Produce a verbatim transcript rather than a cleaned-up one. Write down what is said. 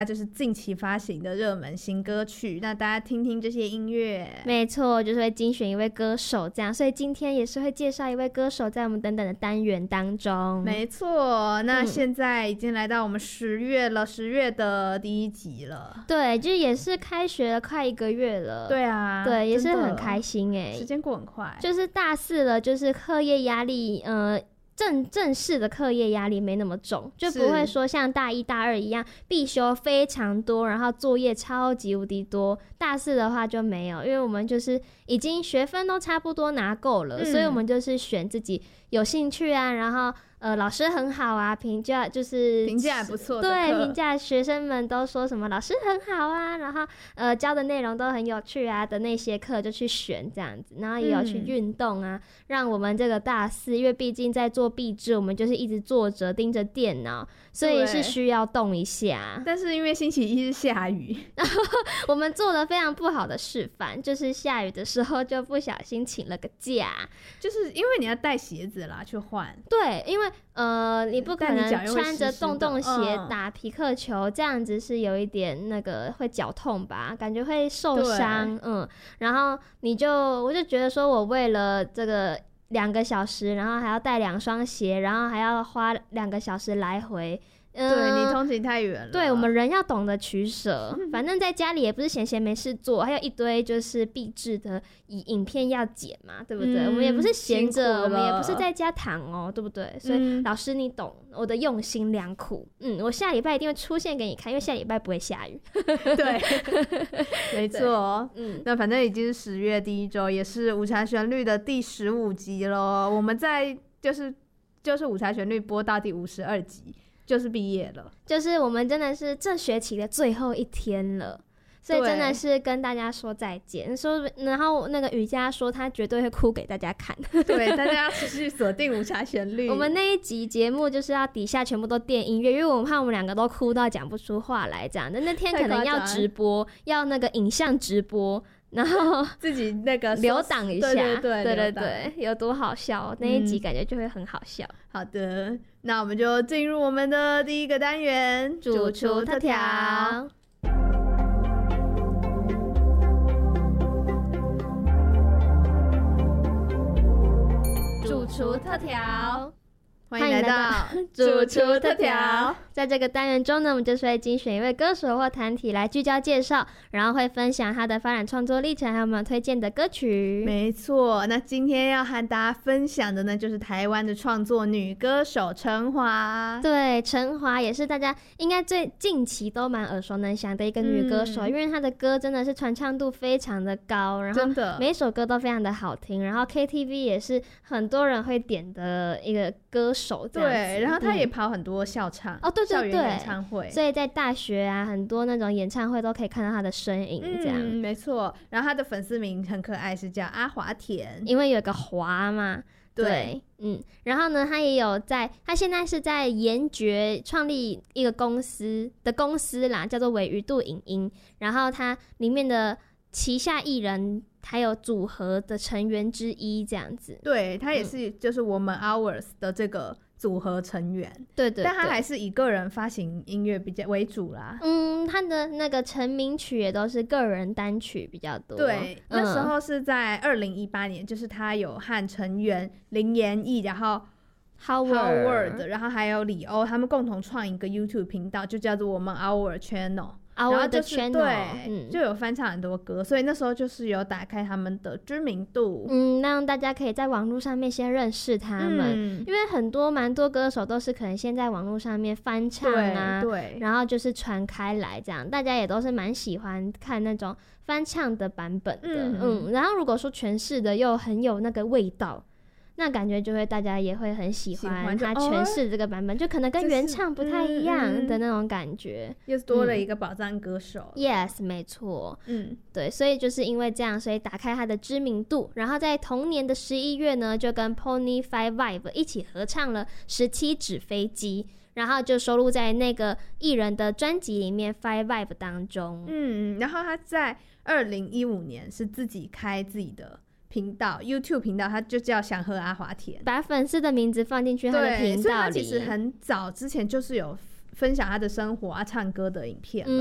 就是近期发行的热门新歌曲，那大家听听这些音乐。 没错，就是会精选一位歌手这样，所以今天也是会介绍一位歌手在我们等等的单元当中。 没错，那现在已经来到我们十月了，十、嗯、月的第一集了。 对，就也是开学了快一个月了。 对啊， 对，也是很开心哎、欸， 时间过很快。 就是大四了，就是课业压力，呃。正正式的课业压力没那么重，就不会说像大一大二一样必修非常多，然后作业超级无敌多。大四的话就没有，因为我们就是已经学分都差不多拿够了、嗯、所以我们就是选自己有兴趣啊，然后呃老师很好啊，评价就是评价不错的课， 对，评价学生们都说什么老师很好啊，然后呃教的内容都很有趣啊的那些课就去选这样子，然后也有去运动啊、嗯、让我们这个大四，因为毕竟在做毕制，我们就是一直坐着盯着电脑，所以是需要动一下。 但是因为星期一是下雨， 然后我们做了非常不好的示范，就是下雨的时候就不小心请了个假， 就是因为你要带鞋子啦去换。 对，因为呃你不可能穿着洞洞鞋打皮克球、嗯、这样子是有一点那个会脚痛吧，感觉会受伤。嗯，然后你就我就觉得说我为了这个两个小时，然后还要带两双鞋，然后还要花两个小时来回。 嗯、对，你通勤太远了。 对，我们人要懂得取舍。反正在家里也不是闲闲没事做，还有一堆就是毕制的影片要剪嘛，对不对？嗯、我们也不是闲着，我们也不是在家躺哦，对不对？所以、嗯、老师你懂我的用心良苦。嗯，我下礼拜一定会出现给你看，因为下礼拜不会下雨。 对，没错。嗯，那反正已经是十月第一周，也是午茶旋律的第十五集了。我们在就是就是午茶旋律播到第五十二集。就是毕业了， 就是我们真的是这学期的最后一天了，所以真的是跟大家说再见。说，然后那个瑜伽说他绝对会哭给大家看， 对，大家要持续锁定午茶旋律。 我们那一集节目就是要底下全部都垫音乐，因为我们怕我们两个都哭到讲不出话来这样的。那天可能要直播，要那个影像直播。然后自己那个留档一下， 对对对对对对，有多好笑，那一集感觉就会很好笑。 嗯、好的，那我们就进入我们的第一个单元—— 主厨特调。主厨特调。 欢迎来到主厨特调。 在这个单元中呢，我们就是会精选一位歌手或团体来聚焦介绍，然后会分享他的发展创作历程，还有我们推荐的歌曲。 没错，那今天要和大家分享的呢，就是台湾的创作女歌手陈华。 对，陈华也是大家应该最近期都蛮耳熟能详的一个女歌手，嗯、因为她的歌真的是传唱度非常的高，然后每一首歌都非常的好听，然后 K T V 也是很多人会点的一个歌手。 对，然后他也跑很多校唱、嗯、 哦，对对对， 校园演唱会， 所以在大学啊，很多那种演唱会都可以看到他的身影，这样、 嗯、没错。然后他的粉丝名很可爱，是叫阿华田， 因为有个华嘛。对, 对，嗯，然后呢，他也有在，他现在是在研觉创立一个公司的公司啦，叫做尾鱼度影音，然后他里面的旗下艺人还有组合的成员之一这样子。 对，他也是就是我们 Hours 的这个组合成员。 对 对, 对， 但他还是以个人发行音乐比较为主啦。 嗯，他的那个成名曲也都是个人单曲比较多。 对，嗯、那时候是在二零一八年，就是他有和成员林妍毅，然后 Howard, Howard 然后还有李欧，他们共同创一个 YouTube 频道，就叫做我们 Our Channel。然后就是 channel, 对、 嗯， 就有翻唱很多歌，所以那时候就是有打开他们的知名度， 嗯，让大家可以在网络上面先认识他们，嗯、因为很多蛮多歌手都是可能先在网络上面翻唱啊， 对，对然后就是传开来，这样大家也都是蛮喜欢看那种翻唱的版本的，嗯，嗯然后如果说诠释的又很有那个味道。那感觉就会大家也会很喜欢他诠释这个版本， 就, 就可能跟原唱不太一样的那种感觉， 又多了一个宝藏歌手、 嗯、yes 没错，嗯，对，所以就是因为这样，所以打开他的知名度，然后在同年的十一月呢，就跟 Pony Five Vibe 一起合唱了十七纸飞机，然后就收录在那个艺人的专辑里面 Five Vibe 当中。 嗯，然后他在二零一五年是自己开自己的频道 YouTube 频道，他就叫祥和阿华田， 把粉丝的名字放进去他的频道里。 所以他其实很早之前就是有分享他的生活啊、唱歌的影片了。